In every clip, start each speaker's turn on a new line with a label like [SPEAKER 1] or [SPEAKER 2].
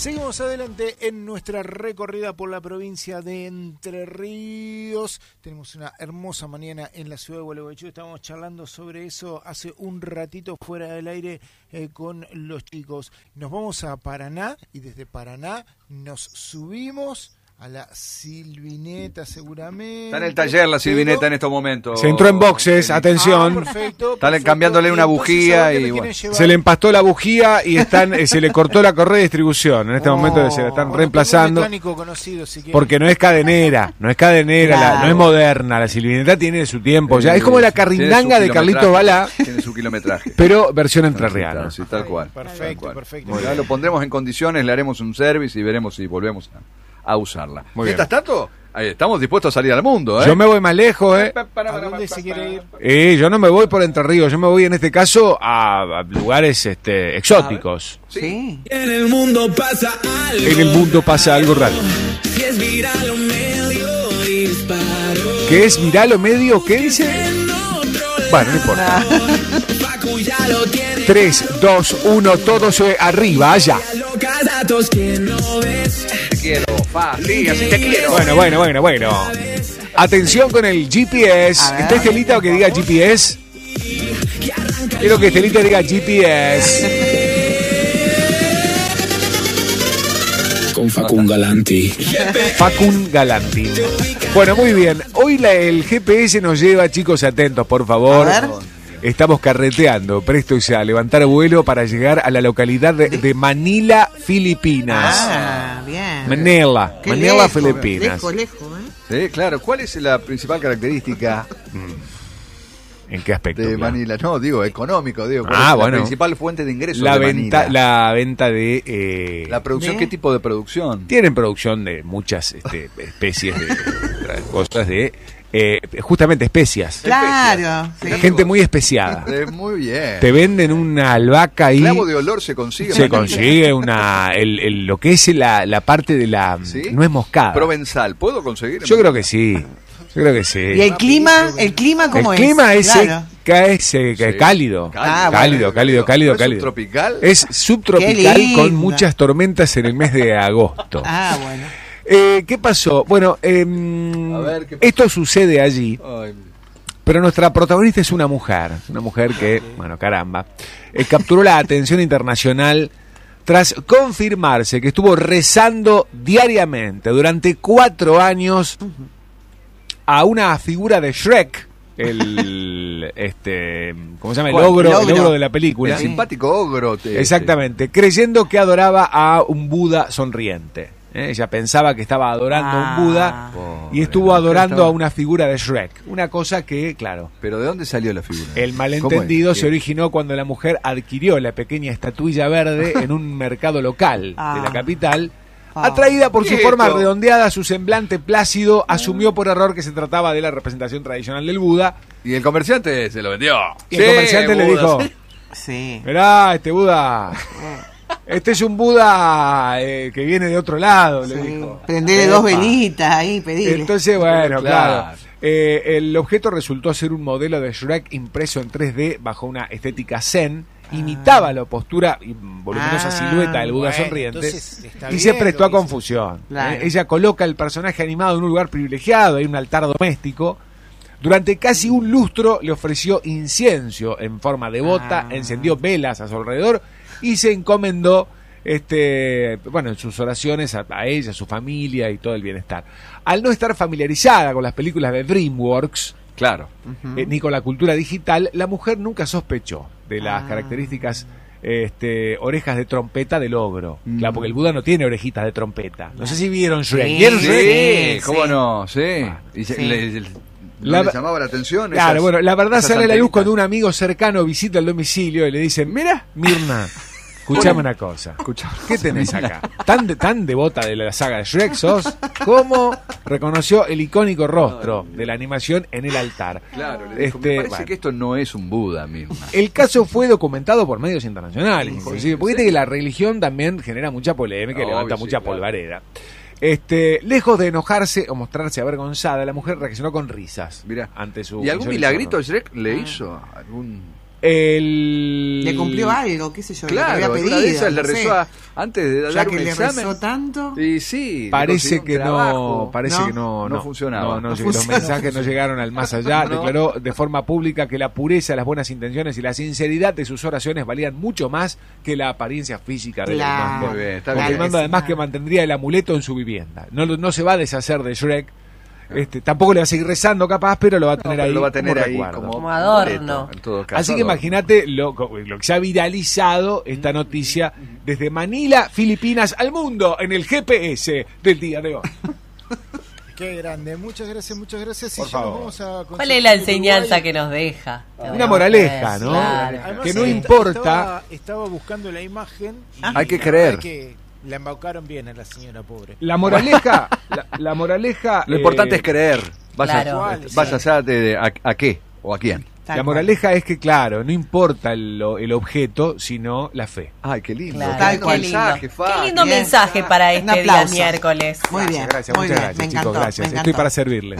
[SPEAKER 1] Seguimos adelante en nuestra recorrida por la provincia de Entre Ríos. Tenemos una hermosa mañana en la ciudad de Gualeguaychú. Estábamos charlando sobre eso hace un ratito fuera del aire con los chicos. Nos vamos a Paraná y desde Paraná nos subimos a la Silvineta seguramente.
[SPEAKER 2] Está en el taller la Silvineta en estos momentos.
[SPEAKER 3] Se entró en boxes, atención.
[SPEAKER 1] Perfecto.
[SPEAKER 2] Están cambiándole una bujía y bueno.
[SPEAKER 3] Se le empastó la bujía y se le cortó la correa de distribución. En este momento se la están reemplazando.
[SPEAKER 1] Conocido, si
[SPEAKER 3] porque no es cadenera, no es moderna. La Silvineta tiene su tiempo ya. Es como la carrindanga de Carlitos Balá.
[SPEAKER 2] Tiene su kilometraje.
[SPEAKER 3] Pero versión entrerriana.
[SPEAKER 2] Sí, tal cual.
[SPEAKER 1] Perfecto.
[SPEAKER 2] Ya lo pondremos en condiciones, le haremos un service y veremos si volvemos a usarla.
[SPEAKER 3] Mientras
[SPEAKER 2] tanto, estamos dispuestos a salir al mundo, ¿eh?
[SPEAKER 3] Yo me voy más lejos, ¿eh?
[SPEAKER 1] ¿A dónde se quiere ir?
[SPEAKER 3] Yo no me voy por Entre Ríos, yo me voy en este caso a lugares exóticos.
[SPEAKER 4] Sí.
[SPEAKER 5] En el mundo pasa algo raro.
[SPEAKER 4] Si es viral o medio disparo.
[SPEAKER 3] ¿Qué es viral o medio? ¿Qué dice? Bueno, no importa. 3, 2, 1, todos arriba, allá.
[SPEAKER 2] Te quiero, sí, así te quiero.
[SPEAKER 3] Bueno. Atención con el GPS. ¿Está Estelita o que diga GPS? Quiero que Estelita diga GPS.
[SPEAKER 5] Con Facun Galanti.
[SPEAKER 3] Facun Galanti. Bueno, muy bien. Hoy el GPS nos lleva, chicos, atentos, por favor.
[SPEAKER 4] A ver.
[SPEAKER 3] Estamos carreteando, prestos a levantar vuelo para llegar a la localidad de Manila, Filipinas.
[SPEAKER 4] Ah, bien.
[SPEAKER 3] Manila, Filipinas.
[SPEAKER 4] Lejos,
[SPEAKER 2] Sí, claro. ¿Cuál es la principal característica
[SPEAKER 3] ¿En qué aspecto?
[SPEAKER 2] de Manila? No, digo, económico, digo. ¿Cuál es la principal fuente de ingresos
[SPEAKER 3] la
[SPEAKER 2] de
[SPEAKER 3] venta,
[SPEAKER 2] Manila?
[SPEAKER 3] la venta de...
[SPEAKER 2] La producción, ¿qué tipo de producción?
[SPEAKER 3] Tienen producción de muchas especies de cosas de... justamente especias.
[SPEAKER 4] Claro. Sí.
[SPEAKER 3] Gente muy especiada.
[SPEAKER 2] Muy bien.
[SPEAKER 3] Te venden una albahaca ahí.
[SPEAKER 2] Clavo de olor se consigue.
[SPEAKER 3] Se
[SPEAKER 2] Manila.
[SPEAKER 3] consigue lo que es la parte de la
[SPEAKER 2] ¿Sí?
[SPEAKER 3] nuez moscada.
[SPEAKER 2] Provenzal, ¿puedo conseguir?
[SPEAKER 3] Yo creo que sí.
[SPEAKER 4] ¿Y el clima cómo es?
[SPEAKER 3] El clima es
[SPEAKER 4] Claro.
[SPEAKER 3] cálido. Cálido.
[SPEAKER 2] ¿Es subtropical?
[SPEAKER 3] Es subtropical
[SPEAKER 4] Qué lindo.
[SPEAKER 3] con muchas tormentas en el mes de agosto.
[SPEAKER 4] Ah, bueno.
[SPEAKER 3] ¿Qué pasó? Bueno,
[SPEAKER 2] ver, ¿qué pasó?
[SPEAKER 3] esto sucede allí,
[SPEAKER 2] Ay,
[SPEAKER 3] pero nuestra protagonista es una mujer que, bueno, caramba, capturó la atención internacional tras confirmarse que estuvo rezando diariamente durante 4 años a una figura de Shrek, ¿cómo se llama? El ogro de la película.
[SPEAKER 2] el simpático ogro.
[SPEAKER 3] Exactamente, creyendo que adoraba a un Buda sonriente. Ella pensaba que estaba adorando a un Buda y estuvo adorando a una figura de Shrek. Una cosa que, claro,
[SPEAKER 2] ¿Pero de dónde salió la figura?
[SPEAKER 3] el malentendido
[SPEAKER 2] ¿Cómo es?
[SPEAKER 3] se originó cuando la mujer adquirió la pequeña estatuilla verde en un mercado local de la capital. Atraída por su forma redondeada, su semblante plácido, asumió por error que se trataba de la representación tradicional del Buda.
[SPEAKER 2] Y el comerciante se lo vendió.
[SPEAKER 3] Y el comerciante le dijo:
[SPEAKER 4] Sí.
[SPEAKER 3] mirá, este Buda, este es un Buda que viene de otro lado, le dijo.
[SPEAKER 4] Prendele 2 velitas ahí, pedile.
[SPEAKER 3] Entonces, bueno,
[SPEAKER 2] Claro.
[SPEAKER 3] claro. El objeto resultó ser un modelo de Shrek impreso en 3D bajo una estética zen. Imitaba la postura y voluminosa silueta del Buda sonriente y se prestó a confusión.
[SPEAKER 4] Claro.
[SPEAKER 3] Ella coloca el personaje animado en un lugar privilegiado, en un altar doméstico. Durante casi un lustro le ofreció incienso en forma devota, encendió velas a su alrededor y se encomendó en sus oraciones a ella, a su familia y todo el bienestar. Al no estar familiarizada con las películas de DreamWorks,
[SPEAKER 2] Claro.
[SPEAKER 3] ni con la cultura digital, la mujer nunca sospechó de las características orejas de trompeta del ogro. Claro, porque el Buda no tiene orejitas de trompeta. No sé si vieron Shrek.
[SPEAKER 4] Sí.
[SPEAKER 3] ¿Vieron
[SPEAKER 2] Sí,
[SPEAKER 3] Shrek?
[SPEAKER 2] ¿cómo no? Sí. Y
[SPEAKER 4] Sí.
[SPEAKER 2] ¿Le
[SPEAKER 3] La-
[SPEAKER 2] llamaba la atención?
[SPEAKER 3] Claro, bueno, la verdad
[SPEAKER 2] esas
[SPEAKER 3] sale a la luz
[SPEAKER 2] antenitas?
[SPEAKER 3] cuando un amigo cercano visita el domicilio y le dicen: mira, Mirna, escuchame una cosa. ¿Qué tenés acá? ¿Tan devota de la saga de Shrek sos? ¿Cómo reconoció el icónico rostro de la animación en el altar?
[SPEAKER 2] Claro, le dijo, me parece que esto no es un Buda mismo.
[SPEAKER 3] El caso fue documentado por medios internacionales, inclusive, porque viste que la religión también genera mucha polémica y
[SPEAKER 2] Obvio,
[SPEAKER 3] levanta
[SPEAKER 2] sí,
[SPEAKER 3] mucha
[SPEAKER 2] claro.
[SPEAKER 3] polvareda. Lejos de enojarse o mostrarse avergonzada, la mujer reaccionó con risas.
[SPEAKER 2] Mirá.
[SPEAKER 3] Ante su
[SPEAKER 2] ¿Y algún
[SPEAKER 3] insólito
[SPEAKER 2] milagrito
[SPEAKER 3] error.
[SPEAKER 2] Shrek le hizo? ¿Algún
[SPEAKER 6] Le cumplió algo, qué sé yo,
[SPEAKER 2] Claro,
[SPEAKER 6] le había pedido,
[SPEAKER 2] una de esas le
[SPEAKER 6] no sé.
[SPEAKER 2] rezó antes de
[SPEAKER 6] Ya
[SPEAKER 2] dar
[SPEAKER 6] que
[SPEAKER 2] un
[SPEAKER 6] le
[SPEAKER 2] examen.
[SPEAKER 6] rezó tanto.
[SPEAKER 2] Y sí,
[SPEAKER 3] Parece que no,
[SPEAKER 6] No,
[SPEAKER 3] no
[SPEAKER 2] funcionaba.
[SPEAKER 3] No,
[SPEAKER 6] No
[SPEAKER 3] que
[SPEAKER 6] funcionaba.
[SPEAKER 3] los mensajes no llegaron al más allá.
[SPEAKER 2] No.
[SPEAKER 3] Declaró de forma pública que la pureza, las buenas intenciones y la sinceridad de sus oraciones valían mucho más que la apariencia física del
[SPEAKER 6] Claro.
[SPEAKER 3] imán.
[SPEAKER 2] Muy bien, está
[SPEAKER 6] Claro,
[SPEAKER 2] bien.
[SPEAKER 3] Confirmando
[SPEAKER 6] es
[SPEAKER 3] además
[SPEAKER 6] una-
[SPEAKER 3] que mantendría el amuleto en su vivienda. No se va a deshacer de Shrek. Tampoco le va a seguir rezando capaz, pero lo va a
[SPEAKER 2] No,
[SPEAKER 3] tener
[SPEAKER 2] pero
[SPEAKER 3] ahí,
[SPEAKER 2] lo va a tener
[SPEAKER 3] como
[SPEAKER 2] ahí
[SPEAKER 3] recuerdo.
[SPEAKER 2] como
[SPEAKER 7] adorno.
[SPEAKER 2] amuleto, en todo caso,
[SPEAKER 3] Así que
[SPEAKER 2] adorno.
[SPEAKER 3] imagínate lo que se ha viralizado esta noticia desde Manila, Filipinas, al mundo en el GPS del día de hoy.
[SPEAKER 1] Qué grande, muchas gracias, muchas gracias.
[SPEAKER 3] Por
[SPEAKER 1] Y ya nos
[SPEAKER 3] favor.
[SPEAKER 1] vamos a
[SPEAKER 7] ¿Cuál es la
[SPEAKER 1] Concepción del
[SPEAKER 7] enseñanza
[SPEAKER 1] Uruguay.
[SPEAKER 7] que nos deja?
[SPEAKER 3] Una moraleja, ¿no?
[SPEAKER 7] Claro.
[SPEAKER 1] Además,
[SPEAKER 3] Que no
[SPEAKER 1] sí,
[SPEAKER 3] importa.
[SPEAKER 1] Estaba buscando la imagen. Y
[SPEAKER 2] Hay que
[SPEAKER 1] la
[SPEAKER 2] creer.
[SPEAKER 1] verdad que la embaucaron bien a la señora pobre.
[SPEAKER 3] La moraleja, la moraleja.
[SPEAKER 2] Lo importante es creer. Vaya,
[SPEAKER 7] Claro.
[SPEAKER 2] vaya allá a qué o a quién.
[SPEAKER 6] Tal
[SPEAKER 3] La
[SPEAKER 6] cual.
[SPEAKER 3] moraleja es que, claro, no importa el objeto, sino la fe.
[SPEAKER 2] Ay, qué lindo.
[SPEAKER 7] Claro,
[SPEAKER 6] Tal
[SPEAKER 7] qué
[SPEAKER 6] cual.
[SPEAKER 7] lindo.
[SPEAKER 2] Mensaje, Fa.
[SPEAKER 7] Qué lindo
[SPEAKER 6] Bien.
[SPEAKER 7] mensaje para
[SPEAKER 6] Un
[SPEAKER 7] este día
[SPEAKER 6] aplauso.
[SPEAKER 7] miércoles.
[SPEAKER 6] Muy bien,
[SPEAKER 3] Gracias,
[SPEAKER 6] muy
[SPEAKER 3] muchas
[SPEAKER 6] bien,
[SPEAKER 3] gracias,
[SPEAKER 6] me
[SPEAKER 3] chicos,
[SPEAKER 6] encantó,
[SPEAKER 3] gracias.
[SPEAKER 6] me
[SPEAKER 3] Estoy
[SPEAKER 6] encantó.
[SPEAKER 3] para servirle.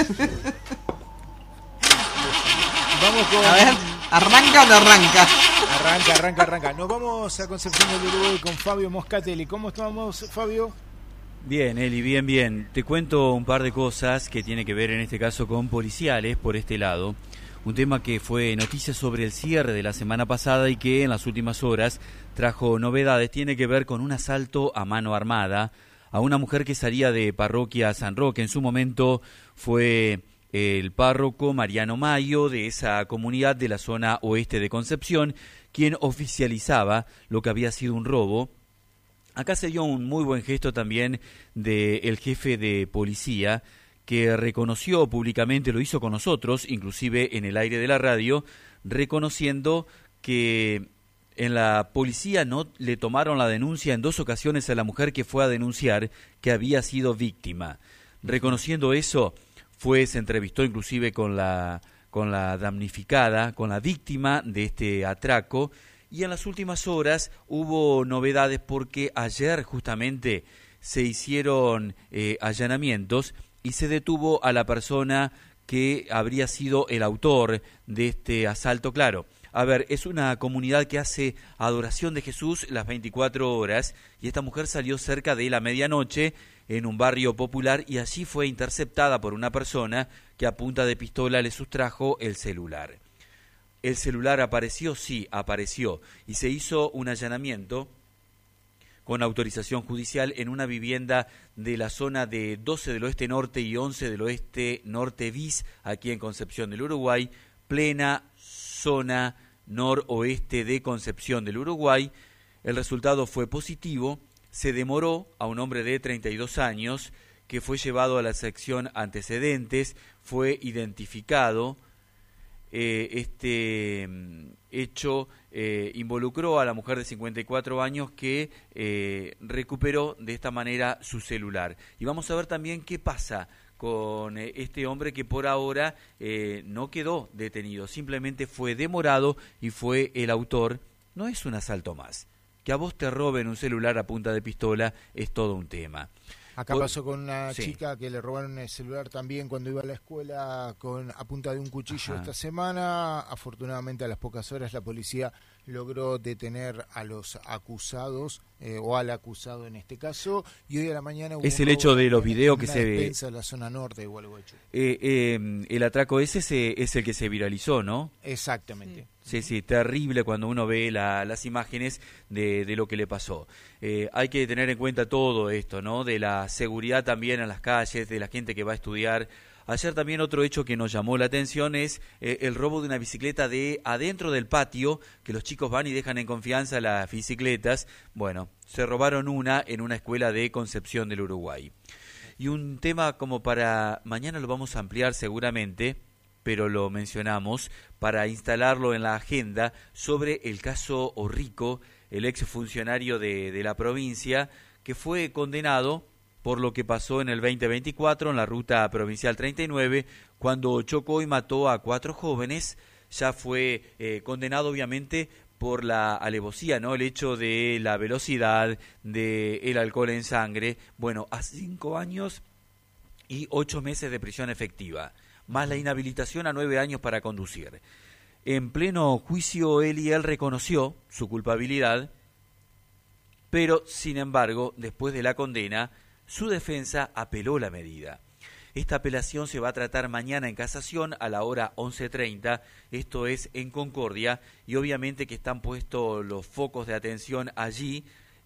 [SPEAKER 1] Vamos con.
[SPEAKER 6] A ver, ¿arranca o no arranca?
[SPEAKER 1] Arranca. Nos vamos a Concepción del Uruguay con Fabio Moscatelli. ¿Cómo estamos, Fabio?
[SPEAKER 8] Bien, Eli, bien. Te cuento un par de cosas que tiene que ver en este caso con policiales por este lado. Un tema que fue noticia sobre el cierre de la semana pasada y que en las últimas horas trajo novedades. Tiene que ver con un asalto a mano armada a una mujer que salía de Parroquia San Roque. En su momento fue el párroco Mariano Mayo de esa comunidad de la zona oeste de Concepción quien oficializaba lo que había sido un robo. Acá se dio un muy buen gesto también del jefe de policía, que reconoció públicamente, lo hizo con nosotros, inclusive en el aire de la radio, reconociendo que en la policía no le tomaron la denuncia en 2 ocasiones a la mujer que fue a denunciar que había sido víctima. Reconociendo eso, se entrevistó inclusive con la damnificada, con la víctima de este atraco. Y en las últimas horas hubo novedades porque ayer justamente se hicieron allanamientos y se detuvo a la persona que habría sido el autor de este asalto. Claro, a ver, es una comunidad que hace adoración de Jesús las 24 horas y esta mujer salió cerca de la medianoche en un barrio popular y allí fue interceptada por una persona que a punta de pistola le sustrajo el celular. ¿El celular apareció? Sí, apareció. Y se hizo un allanamiento con autorización judicial en una vivienda de la zona de 12 del Oeste Norte y 11 del Oeste Norte bis, aquí en Concepción del Uruguay, plena zona noroeste de Concepción del Uruguay. El resultado fue positivo. Se demoró a un hombre de 32 años que fue llevado a la sección antecedentes, fue identificado. Este hecho involucró a la mujer de 54 años que recuperó de esta manera su celular. Y vamos a ver también qué pasa con este hombre que por ahora no quedó detenido, simplemente fue demorado y fue el autor. No es un asalto más. Que a vos te roben un celular a punta de pistola es todo un tema.
[SPEAKER 1] Acá pasó con una
[SPEAKER 8] Sí.
[SPEAKER 1] chica que le robaron el celular también cuando iba a la escuela a punta de un cuchillo.
[SPEAKER 8] Ajá.
[SPEAKER 1] Esta semana. Afortunadamente a las pocas horas la policía logró detener a los acusados o al acusado en este caso, y hoy a la mañana hubo
[SPEAKER 8] Es
[SPEAKER 1] un
[SPEAKER 8] el
[SPEAKER 1] robo
[SPEAKER 8] hecho de los
[SPEAKER 1] también
[SPEAKER 8] videos
[SPEAKER 1] en
[SPEAKER 8] que
[SPEAKER 1] una
[SPEAKER 8] se ve.
[SPEAKER 1] despensa en la zona norte de Gualeguaychú.
[SPEAKER 8] El atraco ese es el que se viralizó, ¿no?
[SPEAKER 1] Exactamente.
[SPEAKER 8] Sí, terrible cuando uno ve las imágenes de lo que le pasó. Hay que tener en cuenta todo esto, ¿no? De la seguridad también en las calles, de la gente que va a estudiar. Ayer también otro hecho que nos llamó la atención es el robo de una bicicleta de adentro del patio, que los chicos van y dejan en confianza las bicicletas. Bueno, se robaron una en una escuela de Concepción del Uruguay. Y un tema como para mañana lo vamos a ampliar seguramente, pero lo mencionamos para instalarlo en la agenda sobre el caso Orrico, el exfuncionario de la provincia, que fue condenado por lo que pasó en el 2024 en la ruta provincial 39, cuando chocó y mató a 4 jóvenes. Ya fue condenado obviamente por la alevosía, ¿no? El hecho de la velocidad, del alcohol en sangre, bueno, a 5 años y 8 meses de prisión efectiva, más la inhabilitación a 9 años para conducir. En pleno juicio, él reconoció su culpabilidad, pero, sin embargo, después de la condena, su defensa apeló la medida. Esta apelación se va a tratar mañana en casación a la hora 11:30, esto es en Concordia, y obviamente que están puestos los focos de atención allí